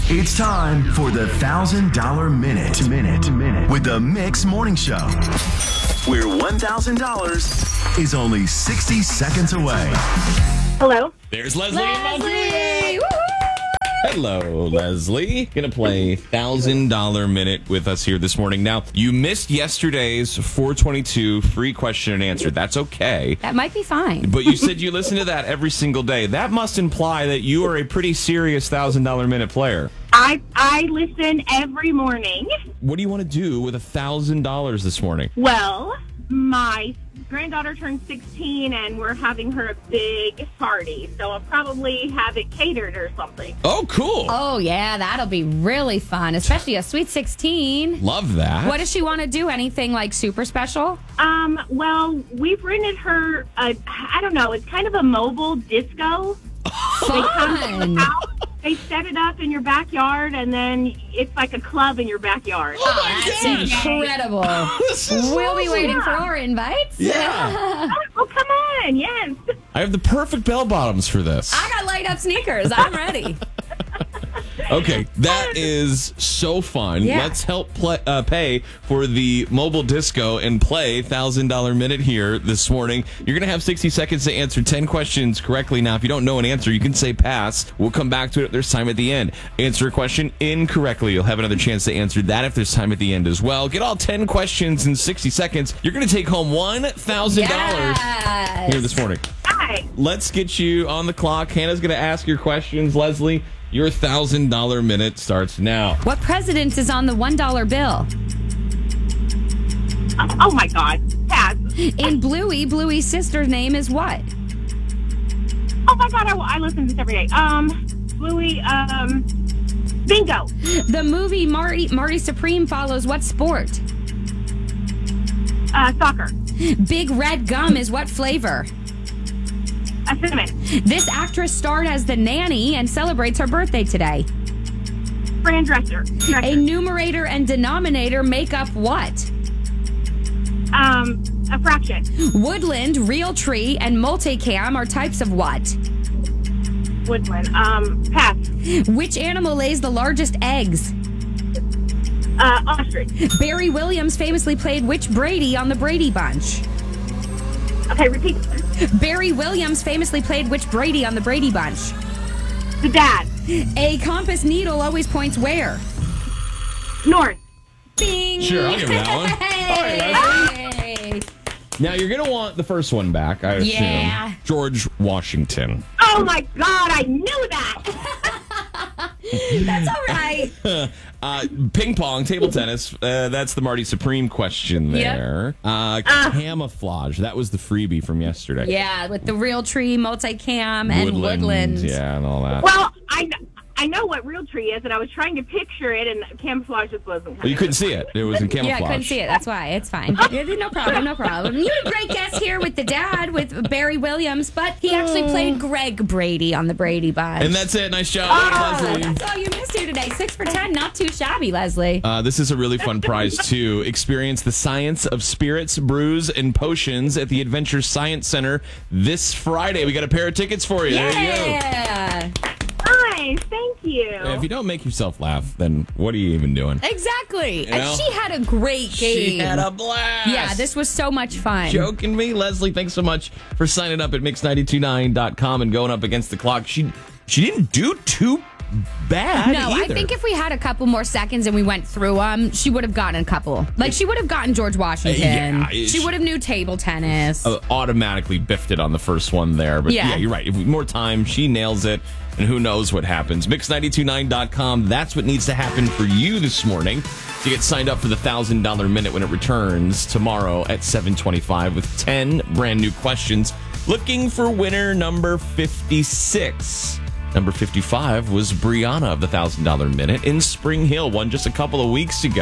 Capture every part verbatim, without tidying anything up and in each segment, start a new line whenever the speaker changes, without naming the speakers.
It's time for the one thousand dollars Minute. Minute. Minute. With the Mix Morning Show. Where one thousand dollars is only sixty seconds away.
Hello.
There's Leslie.
Leslie!
Hello, Leslie. Gonna play one thousand dollars Minute with us here this morning. Now, you missed yesterday's four twenty-two free question and answer. That's okay.
That might be fine.
But you said you listen to that every single day. That must imply that you are a pretty serious one thousand dollars Minute player.
I I listen every morning.
What do you want to do with one thousand dollars this morning?
Well, my granddaughter turned sixteen, and we're having her a big party. So I'll probably have it catered or something.
Oh, cool.
Oh, yeah, that'll be really fun, especially a sweet sixteen.
Love that.
What does she want to do? Anything like super special?
Um. Well, we've rented her a, I don't know, it's kind of a mobile disco. They come to
Fun.
the house, they set it up in your backyard, and then it's like a club in your backyard.
Oh, that's incredible.
This is
We'll be
awesome.
waiting for our invites.
Yeah.
Oh, come on, yes.
I have the perfect bell bottoms for this.
I got light up sneakers. I'm ready.
Okay, that is so fun.
Yeah.
Let's help play, uh, pay for the mobile disco and play one thousand dollars Minute here this morning. You're going to have sixty seconds to answer ten questions correctly. Now, if you don't know an answer, you can say pass. We'll come back to it if there's time at the end. Answer a question incorrectly. You'll have another chance to answer that if there's time at the end as well. Get all ten questions in sixty seconds. You're going to take home one thousand dollars
Yes.
here this morning.
Hi.
Let's get you on the clock. Hannah's going to ask your questions. Leslie, your one thousand dollars Minute starts now.
What president is on the one dollar bill?
Oh, oh my God. Pass.
In Bluey, Bluey's sister's name is what?
Oh my God, I, I listen to this every day. Um, Bluey, um, bingo.
The movie Marty, Marty Supreme follows what sport?
Uh, soccer.
Big Red Gum is what flavor?
A cinnamon.
This actress starred as the nanny and celebrates her birthday today.
Fran Dresser. Dresser.
A numerator and denominator make up what?
Um, a fraction.
Woodland, real tree, and multicam are types of what?
Woodland. Um, pass.
Which animal lays the largest eggs?
Uh, ostrich.
Barry Williams famously played which Brady on the Brady Bunch?
Okay, repeat.
Barry Williams famously played which Brady on the Brady Bunch?
The dad.
A compass needle always points where?
North.
Bing!
Sure, I'll give you that one.
Hey!
Now, you're going to want the first one back, I assume.
Yeah.
George Washington.
Oh my God, I knew that.
That's all right.
Uh, ping pong, table tennis. Uh, that's the Marty Supreme question there. Uh, camouflage. That was the freebie from yesterday.
Yeah, with the real tree, multicam, and
Woodland.
woodland.
Yeah, and all that.
Well, I, kn- I know what real tree is, and I was trying to picture it, and camouflage just wasn't.
Well, you couldn't see it. It was in camouflage.
Yeah, I couldn't see it. That's why. It's fine. Yeah, No problem. No problem. You had a great guest here with the dad, with Barry Williams, but he actually played Greg Brady on the Brady Bunch.
And that's it. Nice job,
Oh,
Leslie.
that's all you missed here today. Six for ten. Not too shabby, Leslie.
Uh, this is a really fun prize, too. Experience the science of spirits, brews, and potions at the Adventure Science Center this Friday. We got a pair of tickets for you. There you go.
Yeah.
Nice, thank you.
If you don't make yourself laugh, then what are you even doing?
Exactly.
You know?
And she had a great game.
She had a blast.
Yeah, this was so much fun.
Joking me, Leslie. Thanks so much for signing up at mix nine two nine dot com and going up against the clock. She she didn't do too bad.
No, I
either.
think if we had a couple more seconds and we went through them, she would have gotten a couple. Like, she would have gotten George Washington.
Yeah,
she
she-
would have knew table tennis.
Uh, automatically biffed it on the first one there. But yeah,
Yeah.
you're right. If we, more time, she nails it. And who knows what happens. mix nine two nine dot com. That's what needs to happen for you this morning to get signed up for the one thousand dollars Minute when it returns tomorrow at seven twenty-five with ten brand new questions. Looking for winner number fifty-six. Number fifty-five was Brianna of the one thousand dollars Minute in Spring Hill, won just a couple of weeks ago.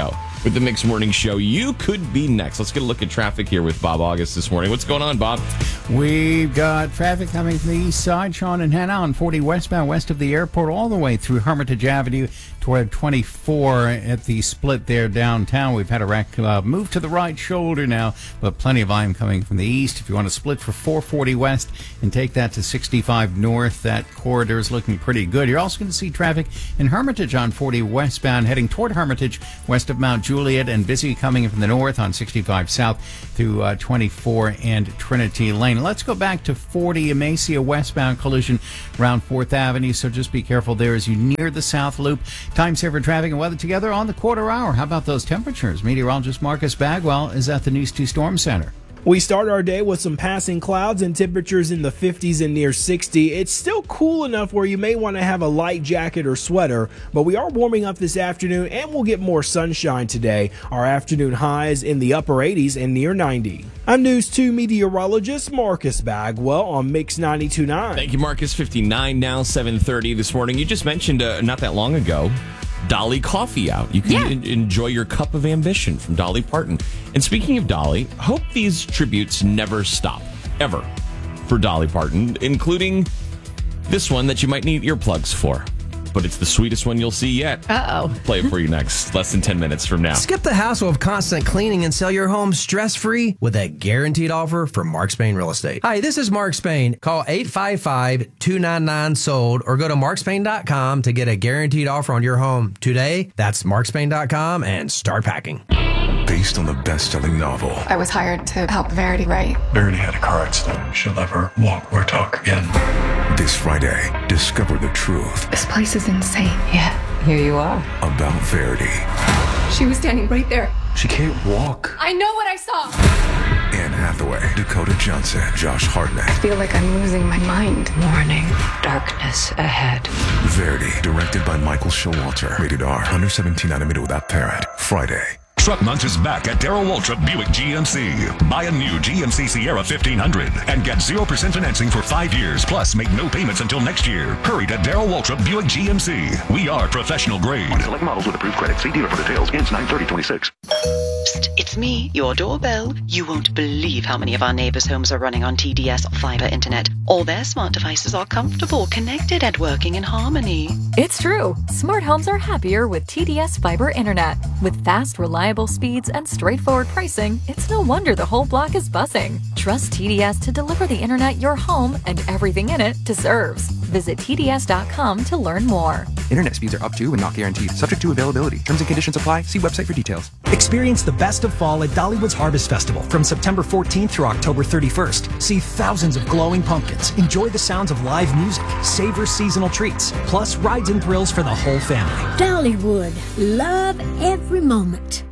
with the Mix Morning Show. You could be next. Let's get a look at traffic here with Bob August this morning. What's going on, Bob?
We've got traffic coming from the east side. Sean and Hannah on forty westbound west of the airport all the way through Hermitage Avenue toward twenty-four at the split there downtown. We've had a wreck uh, move to the right shoulder now, but plenty of volume coming from the east. If you want to split for four forty west and take that to sixty-five north, that corridor is looking pretty good. You're also going to see traffic in Hermitage on forty westbound heading toward Hermitage west of Mount Juliet, and busy coming from the north on sixty-five south through uh, twenty-four and Trinity Lane. Let's go back to forty Amacia westbound collision around fourth Avenue, so just be careful there as you near the South Loop. Time saver traffic and weather together on the quarter hour. How about those temperatures? Meteorologist Marcus Bagwell is at the News two Storm Center.
We start our day with some passing clouds and temperatures in the fifties and near sixty. It's still cool enough where you may want to have a light jacket or sweater, but we are warming up this afternoon and we'll get more sunshine today. Our afternoon highs in the upper eighties and near ninety. I'm News two meteorologist Marcus Bagwell on Mix ninety-two point nine.
Thank you, Marcus. fifty-nine now, seven thirty this morning. You just mentioned uh, not that long ago Dolly Coffee out. You can
Yeah.
en- enjoy your cup of ambition from Dolly Parton. And speaking of Dolly, hope these tributes never stop, ever, for Dolly Parton, including this one that you might need earplugs for. But it's the sweetest one you'll see yet.
Uh-oh.
Play it for you next, less than ten minutes from now.
Skip the hassle of constant cleaning and sell your home stress-free with a guaranteed offer from Mark Spain Real Estate. Hi, this is Mark Spain. Call eight five five, two nine nine, S O L D or go to mark spain dot com to get a guaranteed offer on your home today. That's mark spain dot com and start packing.
Based on the best-selling novel,
I was hired to help Verity write.
Verity had a car accident. She'll never walk or talk again.
this Friday, discover the truth
This place is insane.
Yeah, here you are.
about Verity.
She was standing right there.
She can't walk.
I know what I saw.
Anne Hathaway, Dakota Johnson, Josh Hartnett.
I feel like I'm losing my mind.
Warning, darkness ahead.
Verity, directed by Michael Showalter. Rated R, under seventeen, animated without parent. Friday.
Truck Month is back at Darrell Waltrip Buick G M C. Buy a new G M C Sierra fifteen hundred and get zero percent financing for five years, plus make no payments until next year. Hurry to Darrell Waltrip Buick G M C. We are professional grade.
On select models with approved credit. See dealer for details. Ends nine thirty twenty-six.
Psst, it's me, your doorbell. You won't believe how many of our neighbors' homes are running on T D S fiber internet. All their smart devices are comfortable, connected, and working in harmony.
It's true. Smart homes are happier with T D S fiber internet. With fast, reliable speeds and straightforward pricing, it's no wonder the whole block is buzzing. Trust T D S to deliver the internet your home and everything in it deserves. Visit T D S dot com to learn more.
Internet speeds are up to and not guaranteed. Subject to availability. Terms and conditions apply. See website for details.
Experience the best of fall at Dollywood's Harvest Festival from September fourteenth through October thirty-first. See thousands of glowing pumpkins, enjoy the sounds of live music, savor seasonal treats, plus rides and thrills for the whole family.
Dollywood, love every moment.